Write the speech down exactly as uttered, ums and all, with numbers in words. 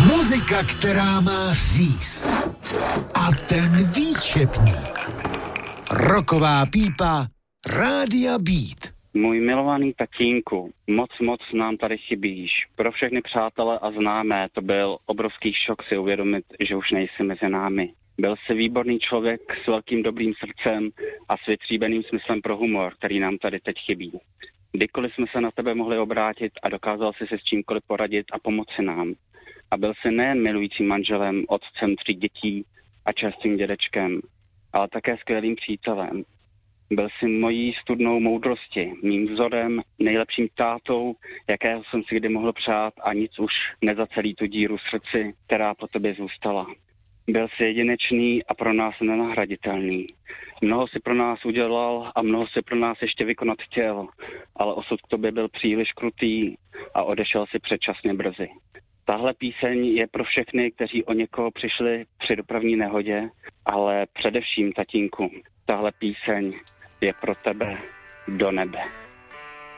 Muzika, která má říz. A ten výčepník. Rocková pípa Rádia Beat. Můj milovaný tatínku, moc, moc nám tady chybíš. Pro všechny přátelé a známé to byl obrovský šok si uvědomit, že už nejsi mezi námi. Byl jsi výborný člověk s velkým dobrým srdcem a s vytříbeným smyslem pro humor, který nám tady teď chybí. Kdykoliv jsme se na tebe mohli obrátit a dokázal jsi se s čímkoliv poradit a pomoci nám. A byl jsi nejen milujícím manželem, otcem tří dětí a častým dědečkem, ale také skvělým přítelem. Byl jsi mojí studnou moudrosti, mým vzorem, nejlepším tátou, jakého jsem si kdy mohl přát a nic už nezacelí tu díru v srdci, která po tobě zůstala. Byl jsi jedinečný a pro nás nenahraditelný. Mnoho si pro nás udělal a mnoho si pro nás ještě vykonat chtěl, ale osud k tobě byl příliš krutý a odešel si předčasně brzy. Tahle píseň je pro všechny, kteří o někoho přišli při dopravní nehodě, ale především, tatínku, tahle píseň je pro tebe do nebe.